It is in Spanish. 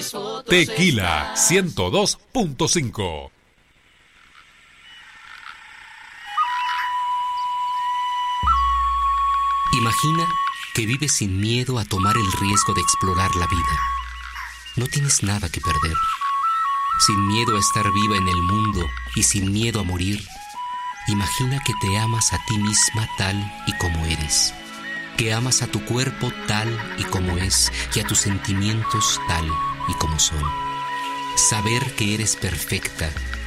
Tequila 102.5. Imagina que vives sin miedo a tomar el riesgo de explorar la vida. No tienes nada que perder. Sin miedo a estar viva en el mundo y sin miedo a morir, imagina que te amas a ti misma tal y como eres. Que amas a tu cuerpo tal y como es y a tus sentimientos tal y como son. Saber que eres perfecta